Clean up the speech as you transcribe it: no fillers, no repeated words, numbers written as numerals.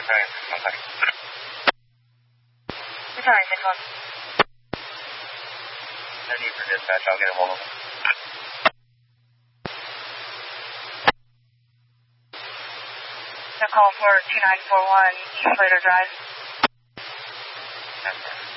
Sorry, 6-1. No need for dispatch, I'll get a hold of them. No call for 2941 East Slater Drive. Yes, sir.